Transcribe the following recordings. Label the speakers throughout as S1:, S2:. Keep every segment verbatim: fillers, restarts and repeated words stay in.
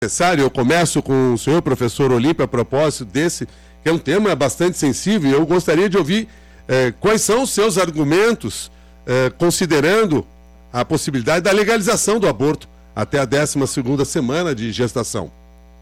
S1: necessário. Eu começo com o senhor, professor Olímpio, a propósito desse, que é um tema bastante sensível, e eu gostaria de ouvir eh, quais são os seus argumentos, eh, considerando a possibilidade da legalização do aborto até a décima segunda semana de gestação.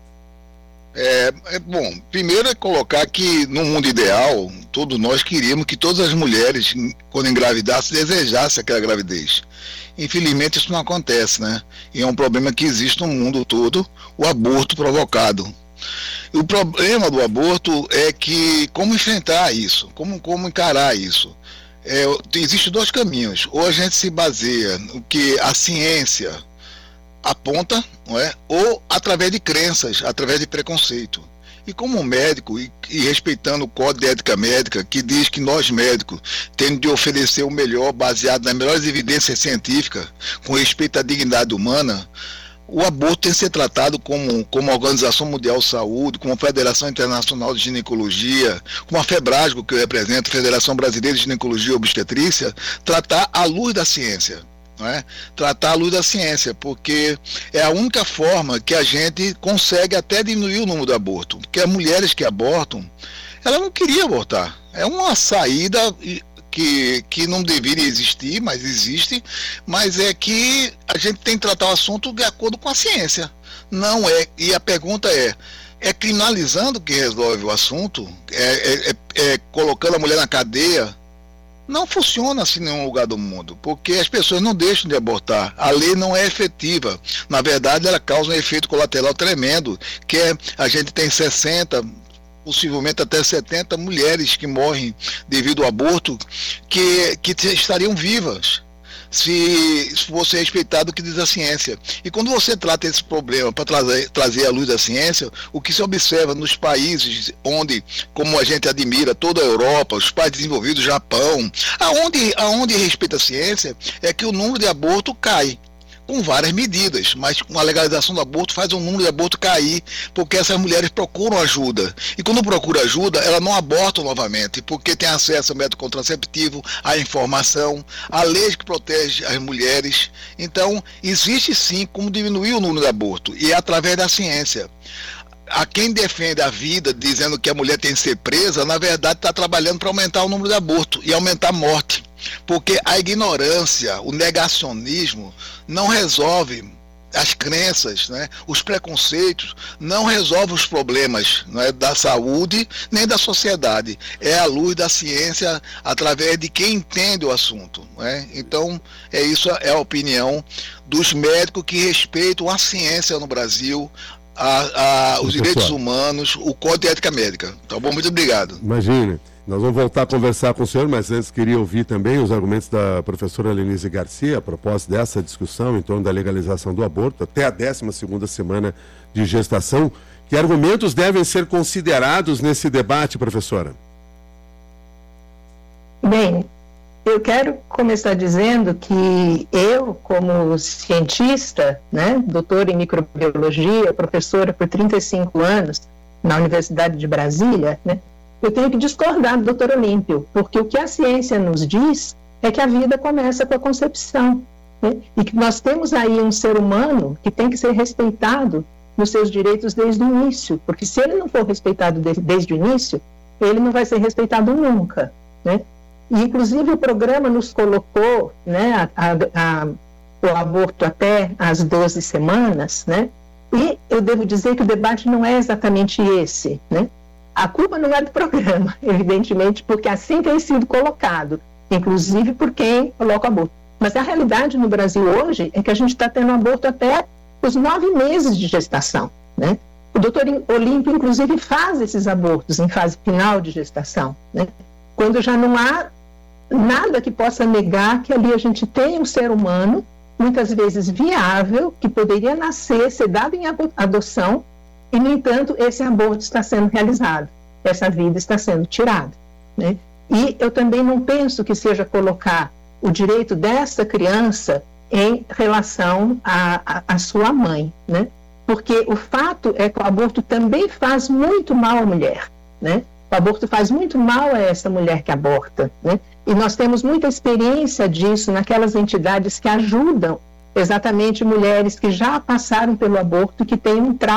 S2: É, é bom, primeiro é colocar que no mundo ideal, todos nós queríamos que todas as mulheres, quando engravidassem, desejassem aquela gravidez. Infelizmente isso não acontece, né? E é um problema que existe no mundo todo, o aborto provocado. O problema do aborto é que como enfrentar isso, como, como encarar isso. É, existem dois caminhos, ou a gente se baseia no que a ciência aponta, não é? Ou através de crenças, através de preconceito. E como médico, e, e respeitando o Código de Ética Médica, que diz que nós médicos temos de oferecer o melhor, baseado nas melhores evidências científicas, com respeito à dignidade humana, o aborto tem que ser tratado como, como a Organização Mundial de Saúde, como a Federação Internacional de Ginecologia, como a FEBRASGO, que eu represento, Federação Brasileira de Ginecologia e Obstetrícia, tratar à luz da ciência. Não é? Tratar à luz da ciência, porque é a única forma que a gente consegue até diminuir o número de aborto, porque as mulheres que abortam, elas não queriam abortar, é uma saída que, que não deveria existir, mas existe, mas é que a gente tem que tratar o assunto de acordo com a ciência, não é, e a pergunta é, é criminalizando que resolve o assunto, é, é, é, é colocando a mulher na cadeia? Não funciona assim em nenhum lugar do mundo, porque as pessoas não deixam de abortar. A lei não é efetiva. Na verdade, ela causa um efeito colateral tremendo, que é, a gente tem sessenta, possivelmente até setenta mulheres que morrem devido ao aborto, que, que estariam vivas, se fosse respeitado o que diz a ciência. E quando você trata esse problema para trazer, trazer à luz da ciência, o que se observa nos países onde, como a gente admira, toda a Europa, os países desenvolvidos, Japão, aonde, aonde respeita a ciência, é que o número de aborto cai, com várias medidas, mas com a legalização do aborto faz o número de aborto cair, porque essas mulheres procuram ajuda. E quando procuram ajuda, elas não abortam novamente, porque tem acesso ao método contraceptivo, à informação, à lei que protege as mulheres. Então, existe sim como diminuir o número de aborto, e é através da ciência. A quem defende a vida, dizendo que a mulher tem que ser presa, na verdade está trabalhando para aumentar o número de aborto e aumentar a morte. Porque a ignorância, o negacionismo não resolve as crenças, né? Os preconceitos não resolvem os problemas, né, da saúde nem da sociedade. É a luz da ciência através de quem entende o assunto, né? Então, é isso, é a opinião dos médicos que respeitam a ciência no Brasil, A, a, os direitos humanos, o Código de Ética Médica. Tá bom? Muito obrigado.
S1: Imagine, nós vamos voltar a conversar com o senhor, mas antes queria ouvir também os argumentos da professora Lenise Garcia a propósito dessa discussão em torno da legalização do aborto até a décima segunda semana de gestação. Que argumentos devem ser considerados nesse debate, professora?
S3: Bem, eu quero começar dizendo que eu, como cientista, né, doutora em microbiologia, professora por trinta e cinco anos na Universidade de Brasília, né, eu tenho que discordar do doutor Olímpio, porque o que a ciência nos diz é que a vida começa com a concepção, né, e que nós temos aí um ser humano que tem que ser respeitado nos seus direitos desde o início, porque se ele não for respeitado desde, desde o início, ele não vai ser respeitado nunca, né? E, inclusive, o programa nos colocou, né, a, a, a, o aborto até as doze semanas, né? E eu devo dizer que o debate não é exatamente esse, né? A culpa não é do programa, evidentemente, porque assim tem sido colocado, inclusive por quem coloca o aborto. Mas a realidade no Brasil hoje é que a gente está tendo aborto até os nove meses de gestação, né? O doutor Olímpio, inclusive, faz esses abortos em fase final de gestação, né? Quando já não há nada que possa negar que ali a gente tem um ser humano, muitas vezes viável, que poderia nascer, ser dado em adoção, e, no entanto, esse aborto está sendo realizado, essa vida está sendo tirada, né? E eu também não penso que seja colocar o direito dessa criança em relação à sua mãe, né? Porque o fato é que o aborto também faz muito mal à mulher, né? O aborto faz muito mal a essa mulher que aborta, né? E nós temos muita experiência disso naquelas entidades que ajudam exatamente mulheres que já passaram pelo aborto e que têm um trauma